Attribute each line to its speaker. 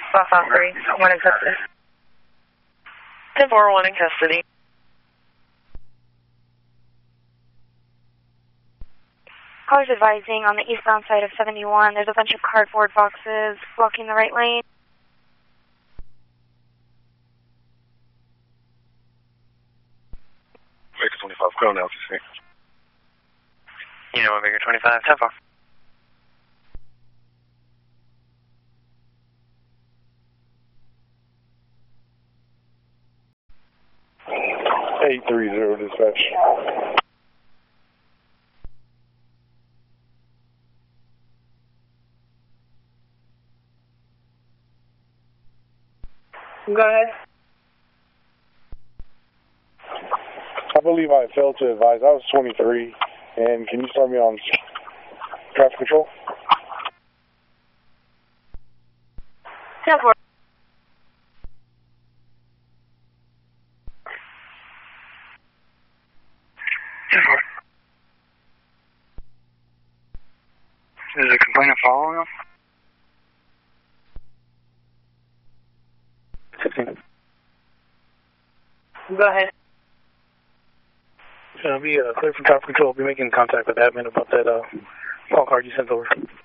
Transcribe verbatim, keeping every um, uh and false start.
Speaker 1: Five five three, one in custody.
Speaker 2: ten four, one in custody.
Speaker 1: Callers advising on the eastbound side of seventy-one, there's a bunch of cardboard boxes blocking the right lane.
Speaker 3: Baker twenty-five, call now, L T C.
Speaker 2: You know what, Baker twenty-five, ten four.
Speaker 3: eight three zero, dispatch.
Speaker 1: Go ahead.
Speaker 3: I believe I failed to advise. I was twenty-three, and can you start me on traffic control?
Speaker 1: ten four.
Speaker 2: ten four. Is a complainant following him?
Speaker 3: fifteen.
Speaker 1: Go ahead.
Speaker 3: I'll be uh, clear for traffic control. I'll be making contact with admin about that uh, call card you sent over.